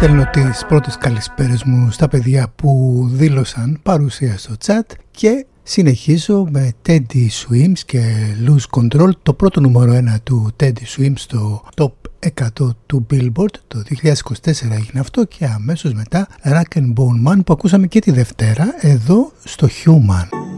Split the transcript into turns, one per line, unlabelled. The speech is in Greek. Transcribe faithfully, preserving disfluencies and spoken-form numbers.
Στέλνω τις πρώτες καλησπέρες μου στα παιδιά που δήλωσαν παρουσία στο chat και συνεχίζω με Teddy Swims και Lose Control, το πρώτο νούμερο ένα του Teddy Swims στο Top εκατό του Billboard. Το δύο χιλιάδες είκοσι τέσσερα έγινε αυτό και αμέσως μετά Rock and Bone Man που ακούσαμε και τη Δευτέρα εδώ στο Human.